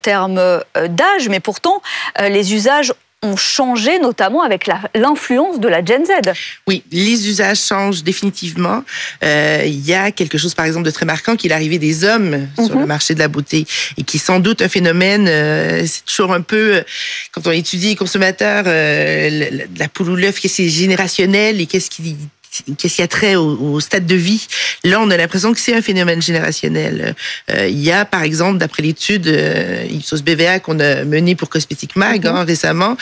termes d'âge, mais pourtant, les usages ont changé, notamment avec l'influence de la Gen Z. Oui, les usages changent définitivement. Il y a quelque chose, par exemple, de très marquant, qui est l'arrivée des hommes sur le marché de la beauté et qui est sans doute un phénomène, c'est toujours un peu, quand on étudie les consommateurs, la poule ou l'œuf, qu'est-ce qui est générationnel et qu'est-ce qui a trait au stade de vie. Là, on a l'impression que c'est un phénomène générationnel. Il y a, par exemple, d'après l'étude Ipsos BVA qu'on a menée pour Cosmetic Mag récemment,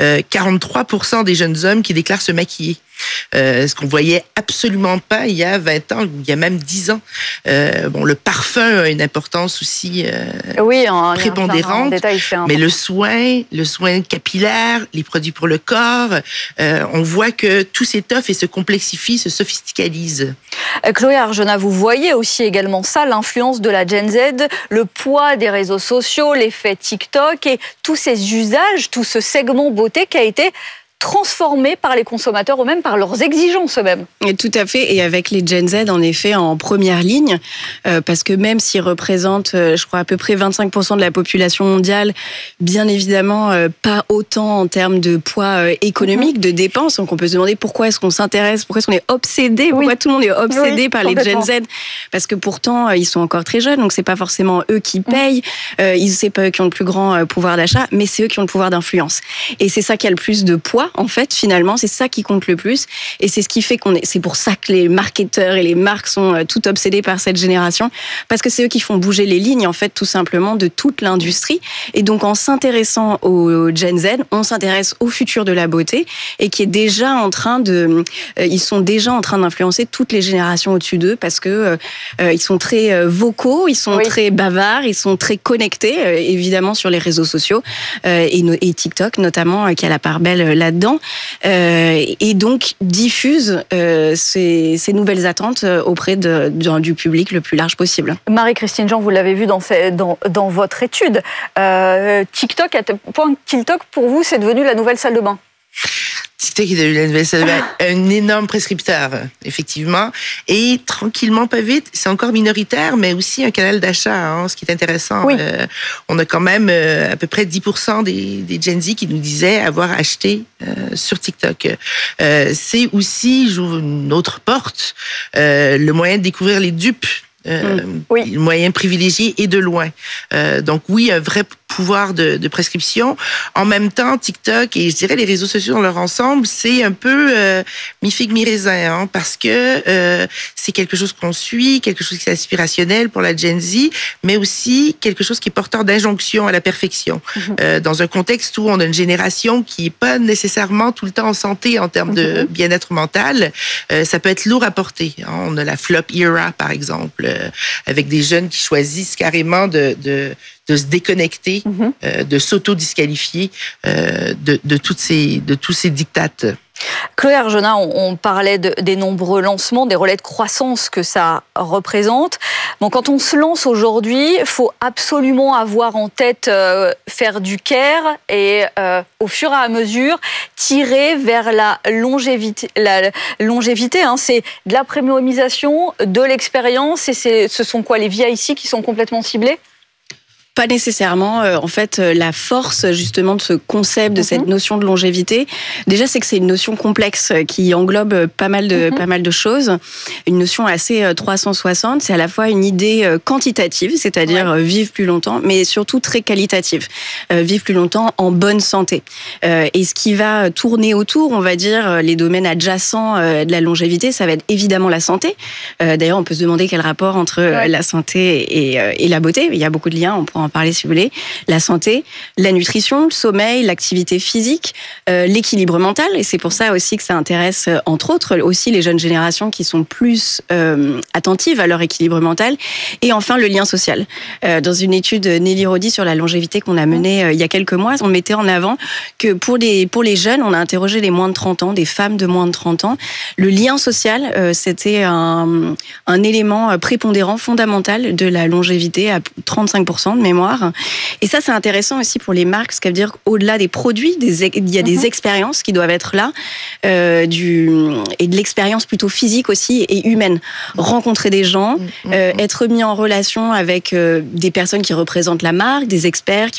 43% des jeunes hommes qui déclarent se maquiller. Ce qu'on voyait absolument pas il y a 20 ans, il y a même 10 ans. Le parfum a une importance aussi prépondérante, mais le soin capillaire, les produits pour le corps, on voit que tout s'étoffe et se complexifie, se sophisticalise. Chloé Arjona, vous voyez aussi également ça, l'influence de la Gen Z, le poids des réseaux sociaux, l'effet TikTok et tous ces usages, tout ce segment beauté qui a été transformés par les consommateurs ou même par leurs exigences eux-mêmes. Et tout à fait, et avec les Gen Z en effet en première ligne, parce que même s'ils représentent, je crois, à peu près 25% de la population mondiale, bien évidemment pas autant en termes de poids économique, de dépenses. Donc on peut se demander pourquoi est-ce qu'on s'intéresse, pourquoi est-ce qu'on est obsédé, pourquoi tout le monde est obsédé par les Gen Z, parce que pourtant ils sont encore très jeunes, donc c'est pas forcément eux qui payent, c'est pas eux qui ont le plus grand pouvoir d'achat, mais c'est eux qui ont le pouvoir d'influence. Et c'est ça qui a le plus de poids. En fait, finalement, c'est ça qui compte le plus. Et c'est ce qui fait c'est pour ça que les marketeurs et les marques sont tout obsédés par cette génération. Parce que c'est eux qui font bouger les lignes, en fait, tout simplement, de toute l'industrie. Et donc, en s'intéressant aux Gen Z, on s'intéresse au futur de la beauté et qui est déjà ils sont déjà en train d'influencer toutes les générations au-dessus d'eux parce que ils sont très vocaux, ils sont très bavards, ils sont très connectés, évidemment, sur les réseaux sociaux et TikTok, notamment, qui a la part belle là-dedans. Et donc diffuse ces nouvelles attentes auprès du public le plus large possible. Marie-Christine Jean, vous l'avez vu dans votre étude. TikTok, à tel point que TikTok, pour vous, c'est devenu la nouvelle salle de bain. TikTok est devenu un énorme prescripteur, effectivement. Et tranquillement, pas vite, c'est encore minoritaire, mais aussi un canal d'achat, ce qui est intéressant. Oui. On a quand même à peu près 10% des Gen Z qui nous disaient avoir acheté sur TikTok. C'est aussi, j'ouvre une autre porte, le moyen de découvrir les dupes. Le moyen privilégié et de loin. Donc oui, un vrai pouvoir de prescription. En même temps, TikTok et je dirais les réseaux sociaux dans leur ensemble, c'est un peu mi-figue, mi-raisin, parce que c'est quelque chose qu'on suit, quelque chose qui est aspirationnel pour la Gen Z, mais aussi quelque chose qui est porteur d'injonction à la perfection. Dans un contexte où on a une génération qui n'est pas nécessairement tout le temps en santé en termes de bien-être mental, ça peut être lourd à porter. On a la flop era, par exemple, avec des jeunes qui choisissent carrément de se déconnecter, de s'auto-disqualifier de tous ces dictates. Chloé Arjona, on parlait des nombreux lancements, des relais de croissance que ça représente. Bon, quand on se lance aujourd'hui, il faut absolument avoir en tête faire du care et au fur et à mesure tirer vers la longévité. C'est de la premiumisation, de l'expérience et ce sont quoi les VIC qui sont complètement ciblés ? Pas nécessairement. En fait, la force justement de ce concept, de cette notion de longévité, déjà c'est que c'est une notion complexe qui englobe pas mal de choses. Une notion assez 360. C'est à la fois une idée quantitative, c'est-à-dire vivre plus longtemps, mais surtout très qualitative. Vivre plus longtemps en bonne santé. Et ce qui va tourner autour, on va dire, les domaines adjacents de la longévité, ça va être évidemment la santé. D'ailleurs, on peut se demander quel rapport entre la santé et la beauté. Il y a beaucoup de liens, on pourra en parler si vous voulez. La santé, la nutrition, le sommeil, l'activité physique, l'équilibre mental. Et c'est pour ça aussi que ça intéresse, entre autres, aussi les jeunes générations qui sont plus attentives à leur équilibre mental. Et enfin, le lien social. Dans une étude Nelly Rodi sur la longévité qu'on a menée il y a quelques mois, on mettait en avant que pour les jeunes, on a interrogé les moins de 30 ans, des femmes de moins de 30 ans. Le lien social, c'était un élément prépondérant, fondamental de la longévité à 35% de mémoire. Et ça, c'est intéressant aussi pour les marques, ce qui veut dire qu'au-delà des produits, il y a des expériences qui doivent être là, et de l'expérience plutôt physique aussi et humaine. Rencontrer des gens, être mis en relation avec des personnes qui représentent la marque, des experts qui